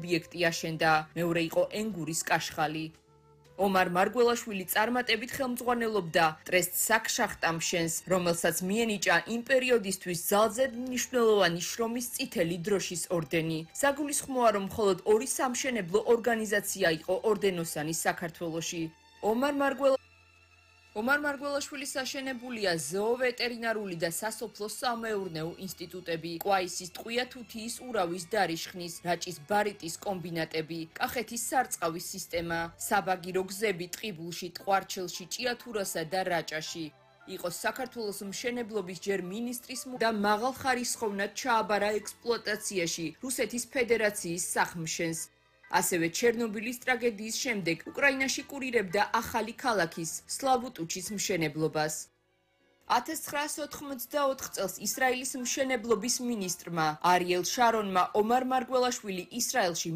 ობიექტი აშენდა, მეორე იყო ენგურის კაშხალი. ომარ მარგველაშვილი წარმატებით ხელმძღვანელობდა ტრესტ საქშახტამშენს, რომელსაც მიენიჭა იმ პერიოდისთვის ძალზედ მნიშვნელოვანი შრომის წითელი დროშის ორდენი. საგულისხმოა, რომ მხოლოდ 2 სამშენებლო ორგანიზაცია იყო ორდენოსანი საქართველოში. ომარ მარგველაშვილის აშენებულია ზოოვეტერინარული და სასოფლო სამეურნეო ინსტიტუტები, კვაისის ტყვია-თუთიის ურავის დარიშხნის, რაჭის ბარიტის კომბინატები, კახეთის სარწყავის სისტემა, საბაგირო გზები ტყიბულში, ტყვარჩელში, ჭიათურასა და რაჭაში. იყო საქართველოს მშენებლობის ჯერ მინისტრის და მაღალხარისხოვნად ჩააბარა ექსპლუატაციაში რუსეთის ფედერაციის სახმშენს. ასევე ჩერნობილის ტრაგედიის შემდეგ უკრაინაში კურირებდა ახალი ქალაქის სლავუტუჩის მშენებლობას. 1984 წელს ისრაელის მშენებლობის მინისტრმა არიელ შარონმა ომარ მარგველაშვილი ისრაელში